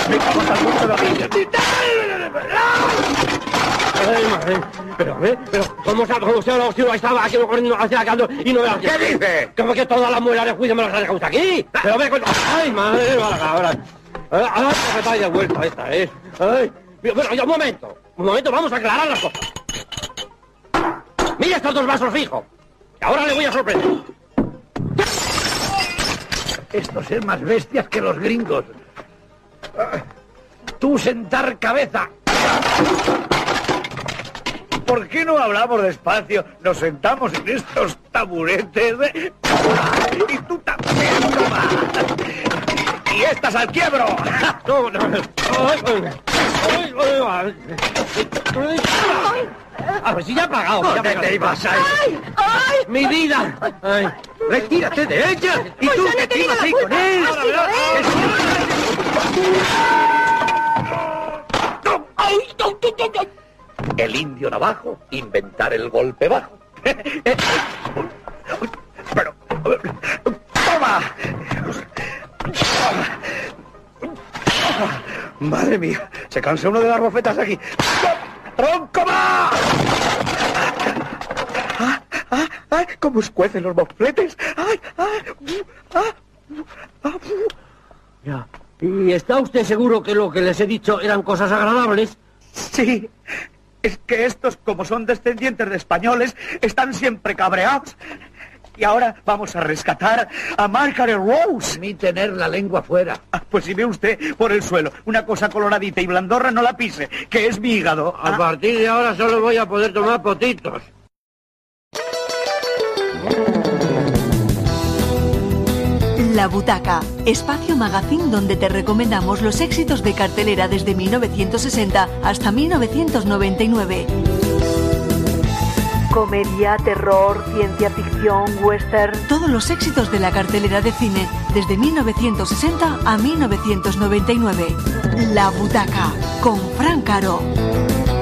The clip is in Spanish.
Vengamos al mundo de los niños. Ay, madre. Pero, ¿cómo se lo estaba aquí corriendo hacia la y no me la... ¿Qué dice? ¿Cómo que todas las muelas de juicio me las ha dejado aquí? Pero ve con... Ay, madre, ahora. Ahora que está ahí de vuelta esta, ¿eh? Ay. Bueno, ya, un momento, vamos a aclarar las cosas. Mira estos dos vasos fijos. Ahora le voy a sorprender. Estos es más bestias que los gringos. Tú sentar cabeza. ¿Por qué no hablamos despacio? Nos sentamos en estos taburetes. Y tú también, toma. Y estás al quiebro. A ver si ya ha pagado. ¿Dónde te ibas a ir? ¡Ay! ¡Mi vida! Ay. ¡Retírate de ella! ¿Y Pues tú yo no qué he te tenido ibas la ahí con culpa. él? Ha sido El indio navajo, inventar el golpe bajo. Pero... ¡Toma! Madre mía, se cansa uno de las bofetas aquí. ¡Tronco más! ¡Ay! ¡Cómo escuecen los bofletes! ¡Ay! Ya. ¿Y está usted seguro que lo que les he dicho eran cosas agradables? Sí, es que estos, como son descendientes de españoles, están siempre cabreados. Y ahora vamos a rescatar a Margaret Rose. Ni tener la lengua fuera. Pues si ve usted por el suelo una cosa coloradita y blandorra, no la pise, que es mi hígado. A partir de ahora solo voy a poder tomar potitos. La Butaca, espacio magazín donde te recomendamos los éxitos de cartelera desde 1960 hasta 1999. Comedia, terror, ciencia ficción, western... Todos los éxitos de la cartelera de cine desde 1960 a 1999. La Butaca, con Fran Caro.